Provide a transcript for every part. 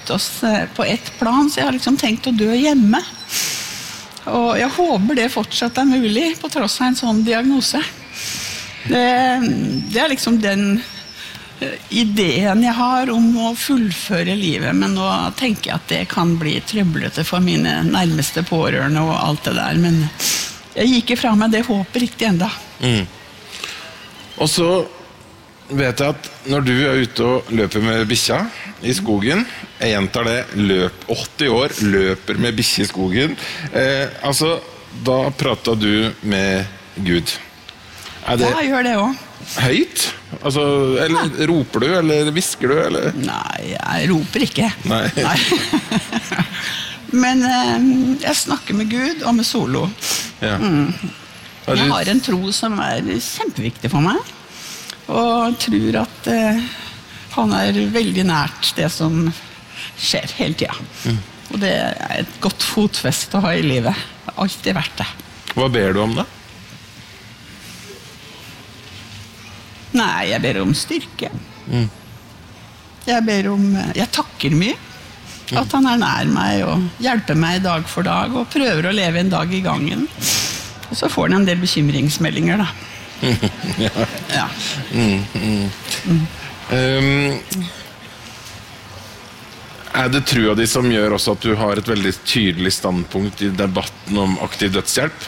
sette oss på ett plan, så jeg har liksom tenkt å dø hjemme. Og jeg håper det fortsatt mulig, på tross av en sånn diagnose. Det liksom den ideen jeg har om å fullføre livet, men nå tenker jeg at det kan bli trøblete for mine nærmeste pårørende og alt det der, men jeg gikk ifra meg det håpet riktig enda. Og så vet jeg at når du ute og løper med bikkja i skogen, jeg gjentar det, 80 år, løper med bikkja i skogen, altså, da pratet du med Gud. Ja, jeg gjør det også. Høyt? Altså, eller roper du, eller visker du, eller? Nei, jeg roper ikke. Nei. Men jeg snakker med Gud og med Solo. Ja. Jeg har en tro som kjempeviktig for meg, og tror at han veldig nært det som skjer hele tiden. Og det et godt fotfest å ha i livet. Det har alltid vært det. Hva ber du om da? Nei, jeg ber om styrke. Jeg takker mye. At han nær meg og hjelper meg dag for dag og prøver å leve en dag i gangen. Og så får han en del bekymringsmeldinger da. Ja. Det trua di som gjør også at du har et veldig tydelig standpunkt i debatten om aktiv dødshjelp?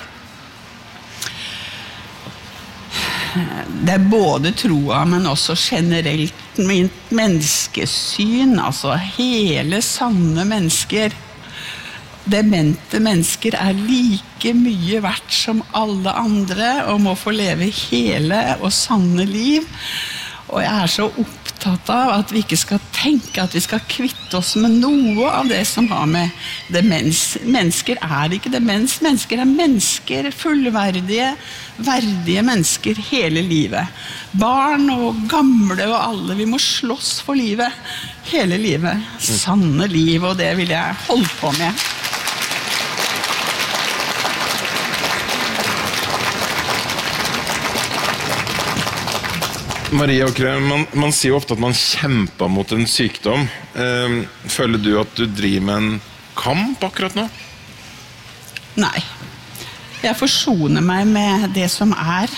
Det både troa, men også generelt mitt menneskesyn, altså hele sanne mennesker. Demente mennesker like mye verdt som alle andre, og må få leve hele og sanne liv. Og jeg så opptatt av at vi ikke skal tenke at vi skal kvitte oss med noe av det som har med demens. Mennesker ikke demens, mennesker mennesker, fullverdige, verdige mennesker hele livet. Barn og gamle og alle, vi må slåss for livet, hele livet. Sanne liv, og det vil jeg holde på med. Marie Åkre, man sier jo ofte at man kjemper mot en sykdom. Føler du at du driver med en kamp akkurat nå? Nei. Jeg forsoner meg med det som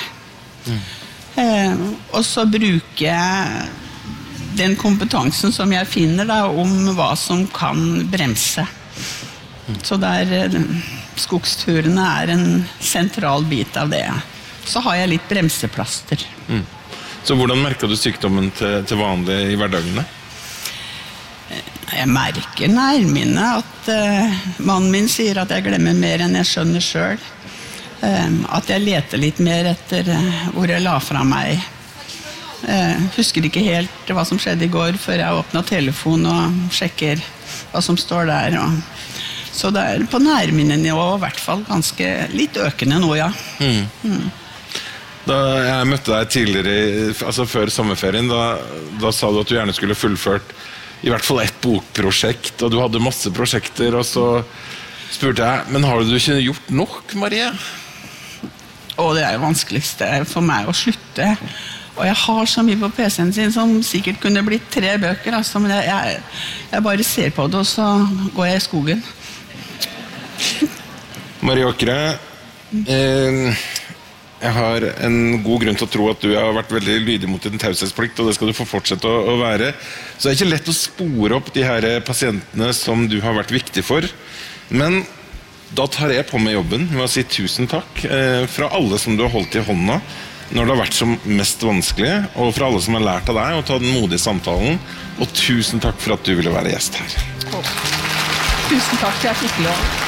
og så bruker jeg den kompetansen som jeg finner da, om hva som kan bremse. Så skogsturene en sentral bit av det. Så har jeg litt bremseplaster. Så hvordan merker du sykdommen til vanlig i hverdagene? Jeg merker nærmere at mannen min sier at jeg glemmer mer enn jeg skjønner selv. At jeg leter litt mer etter hvor jeg la fra meg. Husker ikke helt hva som skjedde i går før jeg åpnet telefonen og sjekker hva som står der. Så det på nærminnenivå i hvert fall ganske litt økende nå, ja. Da jeg møtte deg tidligere, altså før sommerferien, da sa du at du gjerne skulle fullført i hvert fall ett bokprosjekt, og du hadde masse prosjekter, og så spurte jeg, men har du ikke gjort nok, Marie? Det jo vanskeligste for meg å slutte. Og jeg har så mye på PC-en sin som sikkert kunne blitt 3 bøker, altså, men jeg bare ser på det, og så går jeg i skogen. Marie Åkre, jeg har en god grunn til å tro at du har vært veldig lydig mot din taushetsplikt, og det skal du få fortsette å være. Så det ikke lett å spore opp de her pasientene som du har vært viktig for. Men da tar jeg på meg jobben med å si tusen takk fra alle som du har holdt i hånda når det har vært som mest vanskelig, og fra alle som har lært av deg å ta den modige samtalen. Og tusen takk for at du ville være gjest her. Tusen takk, jeg fikk lov.